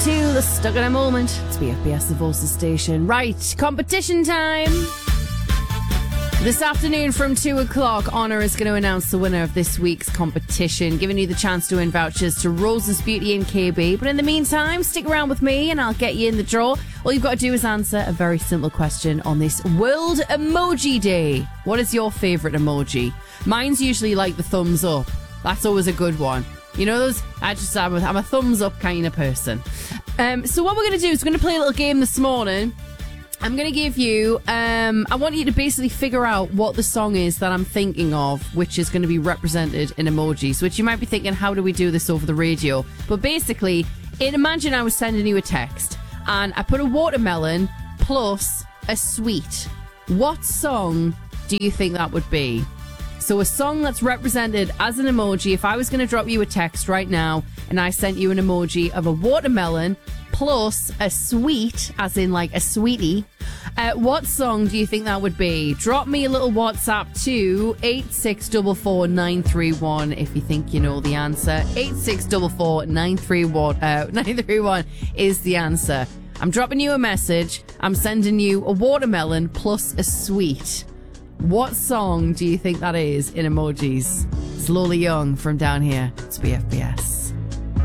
to the Stuck in a Moment. It's BFBS, the Voices station. Right, competition time. This afternoon from 2 o'clock, Honor is going to announce the winner of this week's competition, giving you the chance to win vouchers to Rose's Beauty in KB. But in the meantime, stick around with me and I'll get you in the draw. All you've got to do is answer a very simple question on this World Emoji Day. What is your favourite emoji? Mine's usually like the thumbs up. That's always a good one. You know those? I'm a thumbs up kind of person. So what we're going to do is we're going to play a little game this morning. I'm going to give you, I want you to basically figure out what the song is that I'm thinking of, which is going to be represented in emojis, which you might be thinking, how do we do this over the radio? But basically, imagine I was sending you a text and I put a watermelon plus a sweet. What song do you think that would be? So a song that's represented as an emoji, if I was going to drop you a text right now and I sent you an emoji of a watermelon plus a sweet, as in like a sweetie, what song do you think that would be? Drop me a little WhatsApp to 8644931 if you think you know the answer. 8644931 is the answer. I'm dropping you a message. I'm sending you a watermelon plus a sweet. What song do you think that is in emojis? It's Lola Young from down here. It's BFBS.